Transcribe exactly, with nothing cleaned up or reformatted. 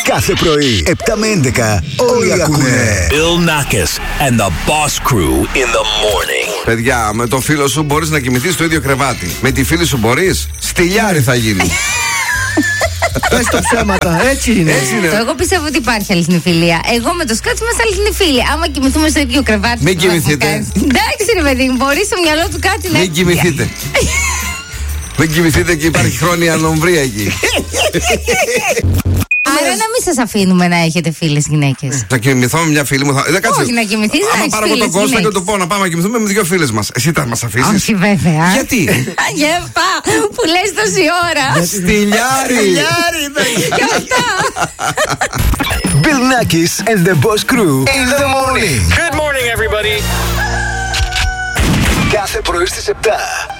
Κάθε πρωί, επτά με έντεκα, όλοι ακούνε. Bill Nackis and the Boss Crew in the morning. Παιδιά, με το φίλο σου μπορείς να κοιμηθείς στο ίδιο κρεβάτι. Με τη φίλη σου μπορείς. Στυλιάρι θα γίνει. Πες το ψέματα, έτσι είναι. Έτσι είναι. Το εγώ πιστεύω ότι υπάρχει αληθινή φιλία. Εγώ με το Σκάτς είμαστε αληθινοί φίλοι. Άμα κοιμηθούμε στο ίδιο κρεβάτι. Μην κοιμηθείτε. Εντάξει, ρε παιδί μου, μπορεί στο μυαλό του κάτι να. Μην κοιμηθείτε. Μην κοιμηθείτε και υπάρχει χρόνια νομβρία εκεί. Άρα να μην σας αφήνουμε να έχετε φίλες γυναίκες. Θα κοιμηθώ με μια φίλη μου. Θα... Δεν, κάτσε. Όχι να κοιμηθείς, να άμα έχεις πάρω από τον φίλες Κώστα και γυναίκες. του πω να πάμε να κοιμηθούμε με δύο φίλες μας. Εσύ θα μας αφήσεις? Όχι βέβαια. Γιατί? Γεύτα που λες τόση ώρα. Στυλιάρι. Και αυτά. Bill Nackis and the Boss Crew in the morning. Good morning, everybody. Κάθε πρωί στις επτά.